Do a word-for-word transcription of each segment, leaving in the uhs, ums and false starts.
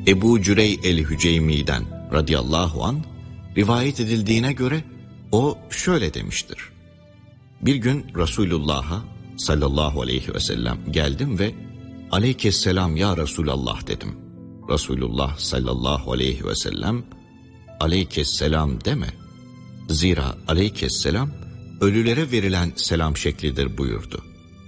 Ebu Cürey el-Hüceymi'den radıyallahu an rivayet edildiğine göre o şöyle demiştir. Bir gün Resulullah'a sallallahu aleyhi ve sellem geldim ve aleykesselam ya Resulallah dedim. Resulullah sallallahu aleyhi ve sellem aleykesselam deme. Zira aleykesselam ölülere verilen selam şeklidir buyurdu.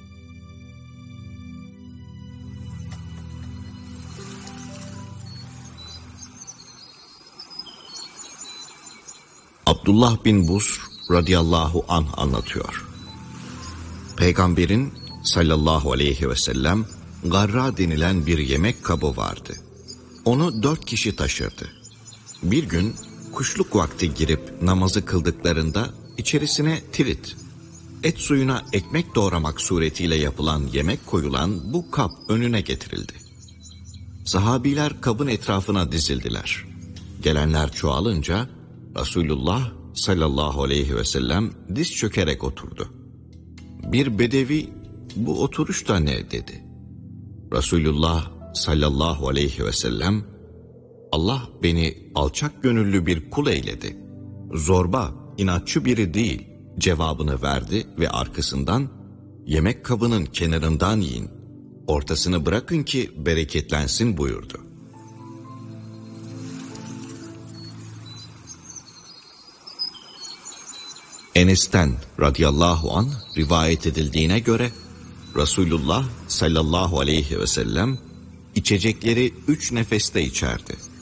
Abdullah bin Busr radıyallahu anh anlatıyor. Peygamberin sallallahu aleyhi ve sellem garra denilen bir yemek kabı vardı. Onu dört kişi taşırdı. Bir gün kuşluk vakti girip namazı kıldıklarında içerisine tirit, et suyuna ekmek doğramak suretiyle yapılan yemek koyulan bu kap önüne getirildi. Sahabiler kabın etrafına dizildiler. Gelenler çoğalınca Resulullah sallallahu aleyhi ve sellem diz çökerek oturdu. Bir bedevi bu oturuş da ne dedi. Resulullah sallallahu aleyhi ve sellem Allah beni alçak gönüllü bir kul eyledi. Zorba, inatçı biri değil cevabını verdi ve arkasından yemek kabının kenarından yiyin, ortasını bırakın ki bereketlensin buyurdu. Enes'ten radıyallahu anh rivayet edildiğine göre Resulullah sallallahu aleyhi ve sellem içecekleri üç nefeste içerdi.